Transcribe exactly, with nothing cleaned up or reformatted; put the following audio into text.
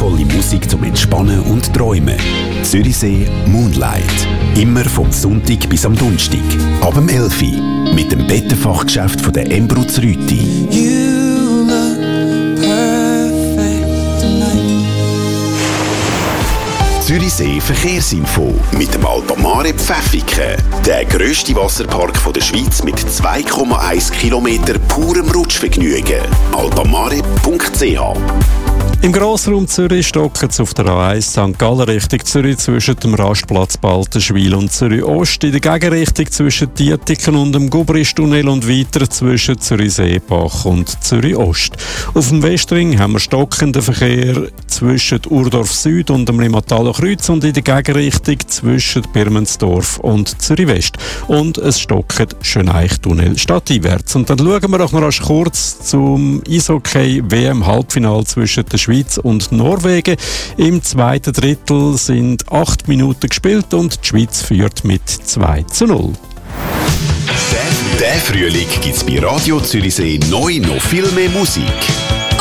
wundervolle Musik zum Entspannen und Träumen. Zürichsee Moonlight. Immer vom Sonntag bis am Donnerstag. Ab dem elf Uhr. Mit dem Bettenfachgeschäft von der Embruz Rüti. You look perfect tonight. Zürichsee Verkehrsinfo mit dem Alpamare Pfäffiken. Der grösste Wasserpark von der Schweiz mit zwei Komma eins Kilometer purem Rutschvergnügen. alpamare punkt c h. Im Grossraum Zürich stocken es auf der A eins Sankt Gallen Richtung Zürich zwischen dem Rastplatz Baltenschwil und Zürich Ost, in der Gegenrichtung zwischen Dietiken und dem Gubristunnel und weiter zwischen Zürich Seebach und Zürich Ost. Auf dem Westring haben wir stockenden Verkehr zwischen Urdorf Süd und dem Limmatalo Kreuz und in der Gegenrichtung zwischen Birmensdorf und Zürich West. Und es stockt Schöneichtunnel stadteinwärts. Und dann schauen wir auch noch rasch kurz zum Eishockey-W M-Halbfinale zwischen der Schweiz und Norwegen. Im zweiten Drittel sind acht Minuten gespielt und die Schweiz führt mit zwei zu null. Der Frühling gibt es bei Radio Zürichsee neu noch viel mehr Musik.